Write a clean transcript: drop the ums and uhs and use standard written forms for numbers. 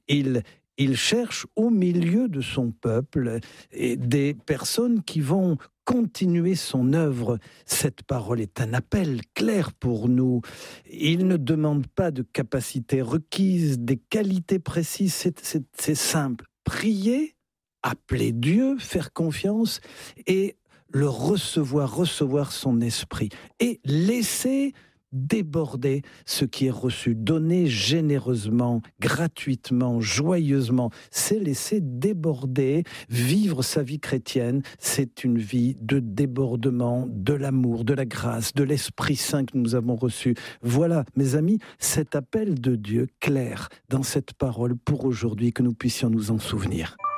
Il cherche au milieu de son peuple et des personnes qui vont continuer son œuvre. Cette parole est un appel clair pour nous. Il ne demande pas de capacités requises, des qualités précises. C'est simple. Prier, appeler Dieu, faire confiance et le recevoir son esprit et laisser déborder ce qui est reçu, donner généreusement, gratuitement, joyeusement, c'est laisser déborder, vivre sa vie chrétienne, c'est une vie de débordement, de l'amour, de la grâce, de l'Esprit Saint que nous avons reçu. Voilà, mes amis, cet appel de Dieu clair dans cette parole pour aujourd'hui, que nous puissions nous en souvenir.